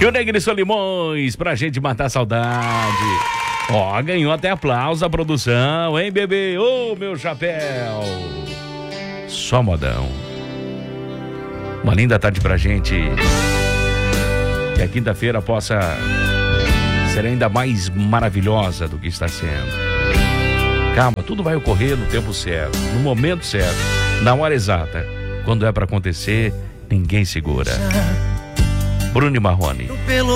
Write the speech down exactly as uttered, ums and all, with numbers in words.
E o Negri Solimões, pra gente matar a saudade. Ó, ganhou até aplauso a produção, hein, bebê? Ô, meu chapéu. Só modão. Uma linda tarde pra gente. Que a quinta-feira possa ser ainda mais maravilhosa do que está sendo. Calma, tudo vai ocorrer no tempo certo, no momento certo, na hora exata. Quando é pra acontecer, ninguém segura. Bruno e Marrone.